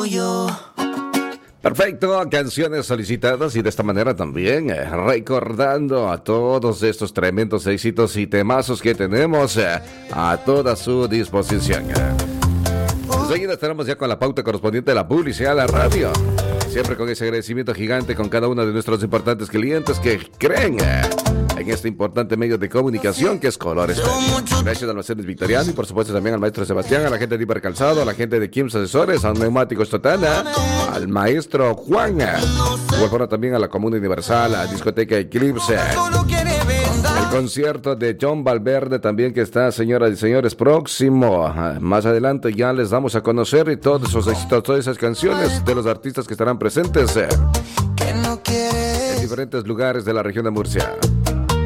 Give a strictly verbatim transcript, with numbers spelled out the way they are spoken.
tuyo. Perfecto, canciones solicitadas y de esta manera también eh, recordando a todos estos tremendos éxitos y temazos que tenemos eh, a toda su disposición. Enseguida estaremos ya con la pauta correspondiente de la publicidad a la radio. Siempre con ese agradecimiento gigante con cada uno de nuestros importantes clientes que creen eh, en este importante medio de comunicación que es Colores. Gracias a Almacenes Victoriano y por supuesto también al maestro Sebastián, a la gente de Hipercalzado, a la gente de Kim's Asesores, a Neumáticos Totana, al maestro Juan, igual forma también a la Comuna Universal, a Discoteca Eclipse, el concierto de John Valverde también que está, señoras y señores, próximo. Más adelante ya les damos a conocer y todos esos éxitos, todas esas canciones de los artistas que estarán presentes en diferentes lugares de la región de Murcia.